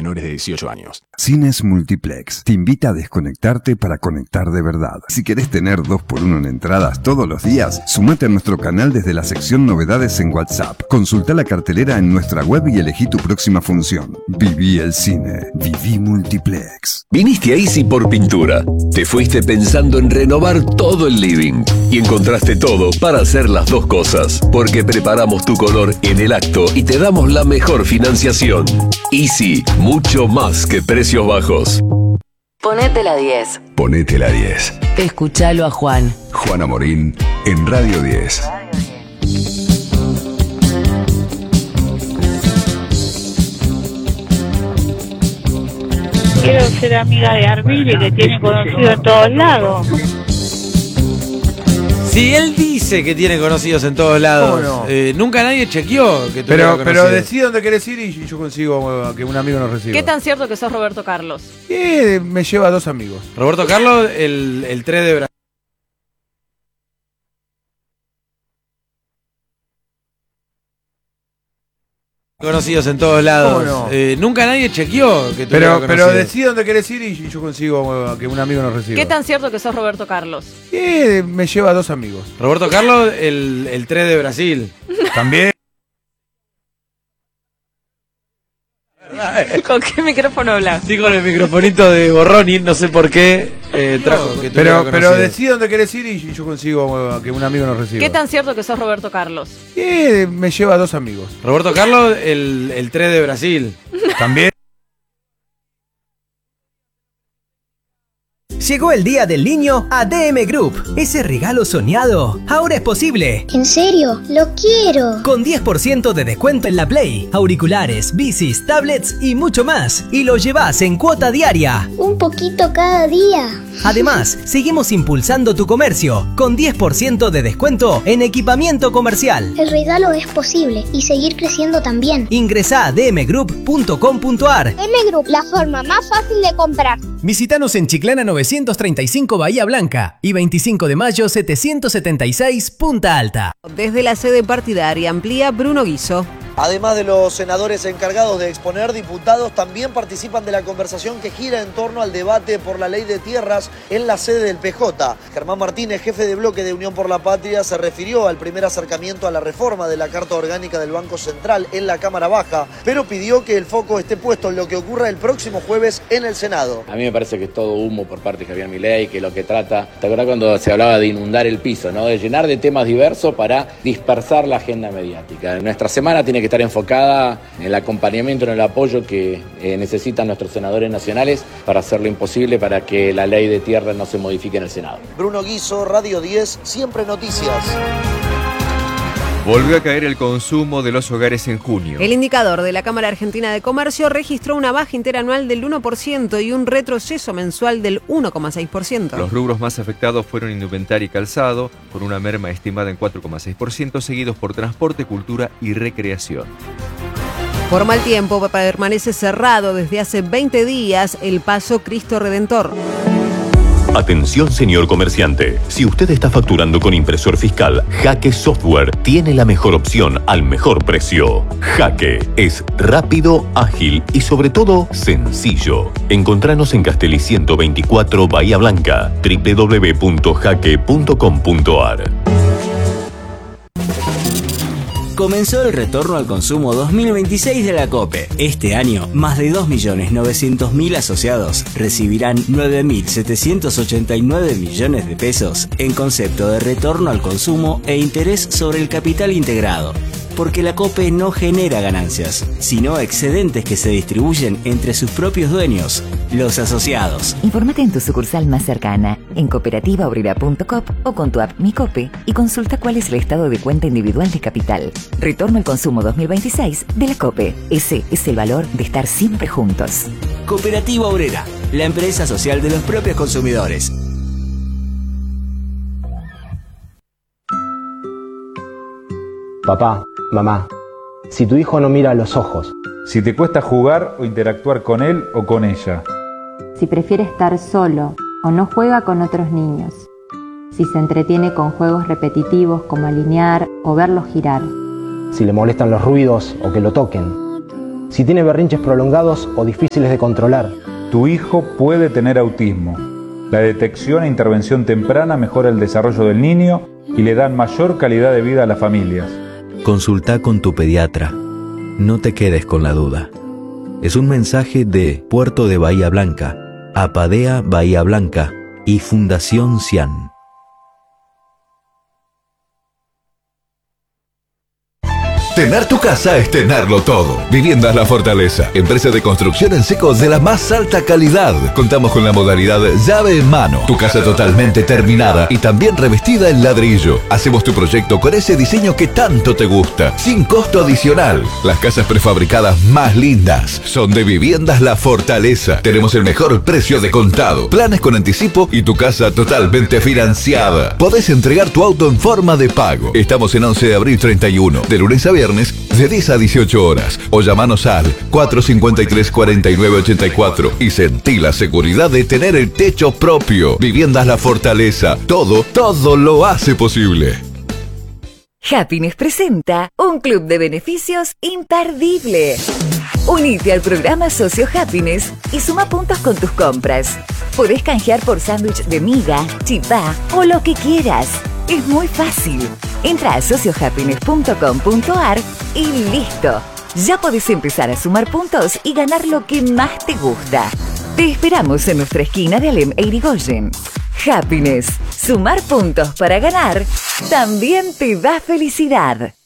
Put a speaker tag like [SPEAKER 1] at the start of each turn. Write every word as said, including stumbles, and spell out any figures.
[SPEAKER 1] menores de dieciocho años.
[SPEAKER 2] Cines Multiplex te invita a desconectarte para conectar de verdad. Si querés tener dos por uno en entradas todos los días, sumate a nuestro canal desde la sección Novedades en WhatsApp. Consulta la cartelera en nuestra web y elegí tu próxima función. Viví el cine. Viví Multiplex.
[SPEAKER 3] Viniste a Easy por pintura. Te fuiste pensando en renovar todo el living y encontraste todo para hacer las dos cosas, porque preparamos tu color en el acto y te damos la mejor financiación. Easy, mucho más que precios bajos.
[SPEAKER 4] Ponete la diez.
[SPEAKER 3] Ponete la diez.
[SPEAKER 4] Escuchalo a Juan.
[SPEAKER 3] Juana Morín en Radio diez.
[SPEAKER 5] Quiero ser amiga de Arvili, que tiene conocido en todos lados.
[SPEAKER 6] Si él dice que tiene conocidos en todos lados,
[SPEAKER 7] no?
[SPEAKER 6] eh, nunca nadie chequeó que
[SPEAKER 7] Pero, pero decide dónde querés ir y yo consigo que un amigo nos reciba.
[SPEAKER 8] ¿Qué tan cierto que sos Roberto Carlos?
[SPEAKER 7] Eh, me lleva a dos amigos.
[SPEAKER 6] Roberto Carlos, el, el tres de Brasil. Conocidos en todos lados.
[SPEAKER 7] no?
[SPEAKER 6] Eh, nunca nadie chequeó que
[SPEAKER 7] Pero, pero decide dónde querés ir y yo consigo que un amigo nos reciba.
[SPEAKER 8] ¿Qué tan cierto que sos Roberto Carlos?
[SPEAKER 7] Eh, me lleva a dos amigos.
[SPEAKER 6] Roberto Carlos, el, el tres de Brasil.
[SPEAKER 7] También.
[SPEAKER 8] ¿Con qué micrófono hablas?
[SPEAKER 6] Sí, con el microfonito de Borroni, no sé por qué eh, trajo que
[SPEAKER 7] Pero, pero decide dónde querés ir y yo consigo que un amigo nos reciba.
[SPEAKER 8] ¿Qué tan cierto que sos Roberto Carlos?
[SPEAKER 7] Eh, me lleva a dos amigos.
[SPEAKER 6] Roberto Carlos, el, el tres de Brasil.
[SPEAKER 7] También.
[SPEAKER 9] Llegó el Día del Niño a D M Group. Ese regalo soñado ahora es posible.
[SPEAKER 10] ¿En serio? ¡Lo quiero!
[SPEAKER 9] Con diez por ciento de descuento en la Play, auriculares, bicis, tablets y mucho más. Y lo llevas en cuota diaria.
[SPEAKER 10] Un poquito cada día.
[SPEAKER 9] Además, seguimos impulsando tu comercio con diez por ciento de descuento en equipamiento comercial.
[SPEAKER 10] El regalo es posible y seguir creciendo también.
[SPEAKER 9] Ingresá a d m group punto com punto a r.
[SPEAKER 10] D M Group, la forma más fácil de comprar.
[SPEAKER 9] Visítanos en Chiclana novecientos treinta y cinco Bahía Blanca y veinticinco de mayo setecientos setenta y seis Punta Alta.
[SPEAKER 4] Desde la sede partidaria amplía Bruno Guiso.
[SPEAKER 11] Además de los senadores encargados de exponer, diputados también participan de la conversación que gira en torno al debate por la ley de tierras en la sede del P J. Germán Martínez, jefe de bloque de Unión por la Patria, se refirió al primer acercamiento a la reforma de la Carta Orgánica del Banco Central en la Cámara Baja, pero pidió que el foco esté puesto en lo que ocurra el próximo jueves en el Senado.
[SPEAKER 12] A mí me parece que es todo humo por parte de Javier Milei, que lo que trata, ¿te acuerdas cuando se hablaba de inundar el piso, ¿no? De llenar de temas diversos para dispersar la agenda mediática? Nuestra semana tiene que estar enfocada en el acompañamiento, en el apoyo que eh, necesitan nuestros senadores nacionales para hacer lo imposible para que la ley de tierra no se modifique en el Senado.
[SPEAKER 11] Bruno Guiso, Radio diez, Siempre Noticias.
[SPEAKER 13] Volvió a caer el consumo de los hogares en junio.
[SPEAKER 4] El indicador de la Cámara Argentina de Comercio registró una baja interanual del uno por ciento y un retroceso mensual del uno coma seis por ciento.
[SPEAKER 13] Los rubros más afectados fueron indumentaria y calzado, con una merma estimada en cuatro coma seis por ciento, seguidos por transporte, cultura y recreación.
[SPEAKER 4] Por mal tiempo permanece cerrado desde hace veinte días el Paso Cristo Redentor.
[SPEAKER 14] Atención, señor comerciante. Si usted está facturando con impresor fiscal, Jaque Software tiene la mejor opción al mejor precio. Jaque es rápido, ágil y sobre todo sencillo. Encontranos en Castelli ciento veinticuatro Bahía Blanca, w w w punto jaque punto com punto a r.
[SPEAKER 15] Comenzó el retorno al consumo dos mil veintiséis de la COPE. Este año, más de dos millones novecientos mil asociados recibirán nueve mil setecientos ochenta y nueve millones de pesos en concepto de retorno al consumo e interés sobre el capital integrado. Porque la COPE no genera ganancias, sino excedentes que se distribuyen entre sus propios dueños, los asociados.
[SPEAKER 16] Infórmate en tu sucursal más cercana, en cooperativa obrera punto com o con tu app Mi Cope y consulta cuál es el estado de cuenta individual de capital. Retorno al consumo dos mil veintiséis de la COPE. Ese es el valor de estar siempre juntos.
[SPEAKER 15] Cooperativa Obrera, la empresa social de los propios consumidores.
[SPEAKER 17] Papá, mamá, si tu hijo no mira a los ojos,
[SPEAKER 18] si te cuesta jugar o interactuar con él o con ella,
[SPEAKER 19] si prefiere estar solo o no juega con otros niños, si se entretiene con juegos repetitivos como alinear o verlos girar,
[SPEAKER 17] si le molestan los ruidos o que lo toquen, si tiene berrinches prolongados o difíciles de controlar.
[SPEAKER 18] Tu hijo puede tener autismo. La detección e intervención temprana mejora el desarrollo del niño y le dan mayor calidad de vida a las familias.
[SPEAKER 1] Consulta con tu pediatra. No te quedes con la duda. Es un mensaje de Puerto de Bahía Blanca, Apadea Bahía Blanca y Fundación Cian.
[SPEAKER 20] Tener tu casa es tenerlo todo. Viviendas La Fortaleza, empresa de construcción en seco de la más alta calidad. Contamos con la modalidad llave en mano. Tu casa totalmente terminada y también revestida en ladrillo. Hacemos tu proyecto con ese diseño que tanto te gusta, sin costo adicional. Las casas prefabricadas más lindas son de Viviendas La Fortaleza. Tenemos el mejor precio de contado, planes con anticipo y tu casa totalmente financiada. Podés entregar tu auto en forma de pago. Estamos en once de abril treinta y uno, de lunes a viernes, de diez a dieciocho horas, o llamanos al cuatro cinco tres, cuatro nueve ocho cuatro y sentí la seguridad de tener el techo propio. Viviendas La Fortaleza, todo, todo lo hace posible.
[SPEAKER 16] Happiness presenta un club de beneficios imperdible. Unite al programa Socio Happiness y suma puntos con tus compras. Podés canjear por sándwich de miga, chipá o lo que quieras. Es muy fácil. Entra a socio happiness punto com punto a r y listo. Ya podés empezar a sumar puntos y ganar lo que más te gusta. Te esperamos en nuestra esquina de Alem e Irigoyen. Happiness. Sumar puntos para ganar también te da felicidad.